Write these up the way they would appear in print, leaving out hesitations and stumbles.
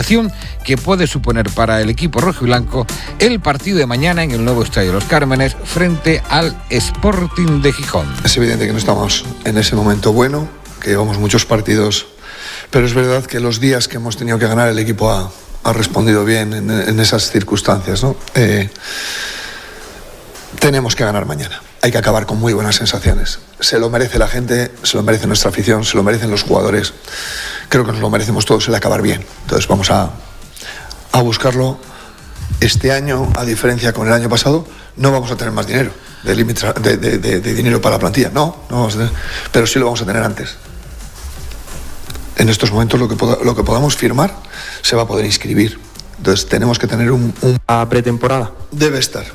situación que puede suponer para el equipo rojiblanco el partido de mañana en el nuevo Estadio de los Cármenes frente al Sporting de Gijón. Es evidente que no estamos en ese momento bueno, que llevamos muchos partidos, pero es verdad que los días que hemos tenido que ganar el equipo ha respondido bien en esas circunstancias, ¿no? Tenemos que ganar mañana. Hay que acabar con muy buenas sensaciones. Se lo merece la gente, se lo merece nuestra afición, se lo merecen los jugadores. Creo que nos lo merecemos todos el acabar bien. Entonces vamos a buscarlo. Este año, a diferencia con el año pasado, no vamos a tener más dinero de dinero para la plantilla. No vamos a tener, pero sí lo vamos a tener antes. En estos momentos lo que podamos firmar se va a poder inscribir. Entonces tenemos que tener ¿A pretemporada? Debe estar.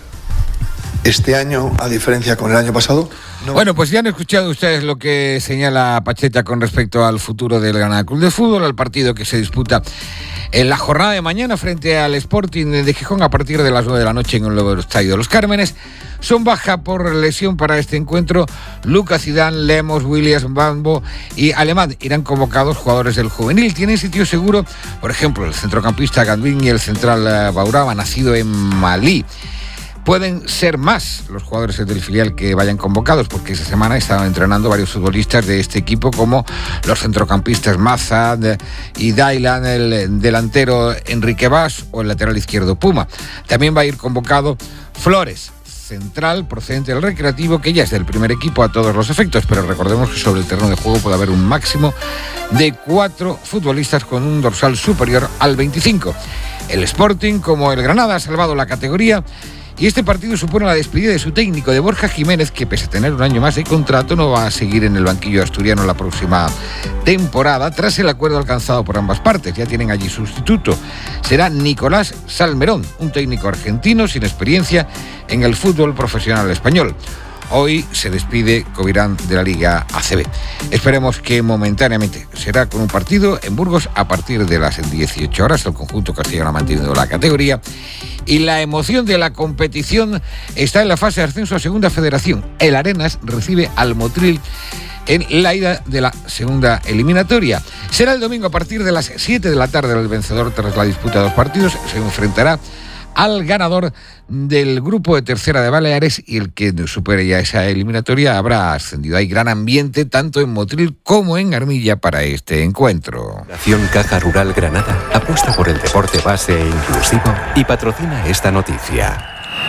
Este año, a diferencia con el año pasado... No. Bueno, pues ya han escuchado ustedes lo que señala Pacheta con respecto al futuro del Granada Club de Fútbol, al partido que se disputa en la jornada de mañana frente al Sporting de Gijón a partir de las 9 de la noche en el nuevo Estadio de los Cármenes. Son baja por lesión para este encuentro Lucas Zidane, Lemos, Williams, Bambo y Alemán. Irán convocados jugadores del juvenil. Tienen sitio seguro, por ejemplo, el centrocampista Gandwin y el central Bauraba, nacido en Malí. Pueden ser más los jugadores del filial que vayan convocados, porque esta semana estaban entrenando varios futbolistas de este equipo, como los centrocampistas Maza y Dailan, el delantero Enrique Bas o el lateral izquierdo Puma. También va a ir convocado Flores, central procedente del Recreativo, que ya es del primer equipo a todos los efectos, pero recordemos que sobre el terreno de juego puede haber un máximo de 4 futbolistas con un dorsal superior al 25. El Sporting, como el Granada, ha salvado la categoría. Y este partido supone la despedida de su técnico, de Borja Jiménez, que pese a tener un año más de contrato, no va a seguir en el banquillo asturiano la próxima temporada, tras el acuerdo alcanzado por ambas partes. Ya tienen allí sustituto. Será Nicolás Salmerón, un técnico argentino sin experiencia en el fútbol profesional español. Hoy se despide Covirán de la Liga ACB. Esperemos que momentáneamente será con un partido en Burgos a partir de las 18 horas. El conjunto castellano ha mantenido la categoría. Y la emoción de la competición está en la fase de ascenso a Segunda Federación. El Arenas recibe al Motril en la ida de la segunda eliminatoria. Será el domingo a partir de las 7 de la tarde. El vencedor, tras la disputa de 2 partidos, se enfrentará al ganador del grupo de tercera de Baleares, y el que supere ya esa eliminatoria habrá ascendido. Hay gran ambiente tanto en Motril como en Armilla para este encuentro. Fundación Caja Rural Granada apuesta por el deporte base e inclusivo y patrocina esta noticia.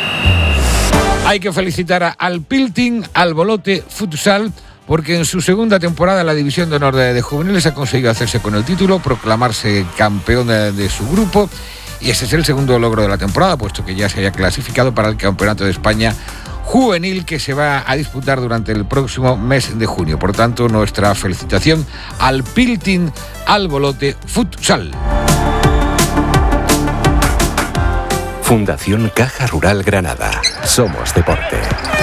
Hay que felicitar al Pilting Albolote Futsal, porque en su segunda temporada en la División de Honor de Juveniles ha conseguido hacerse con el título, proclamarse campeón de su grupo. Y ese es el segundo logro de la temporada, puesto que ya se haya clasificado para el Campeonato de España Juvenil, que se va a disputar durante el próximo mes de junio. Por tanto, nuestra felicitación al Pilting Albolote Futsal. Fundación Caja Rural Granada. Somos deporte.